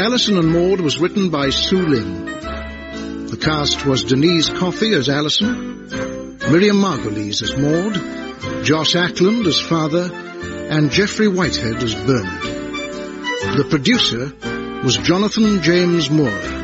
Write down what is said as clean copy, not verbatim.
Alison and Maud was written by Sue Lynn. The cast was Denise Coffey as Alison, Miriam Margolyes as Maud, Josh Ackland as father, and Jeffrey Whitehead as Bernard. The producer was Jonathan James Moore.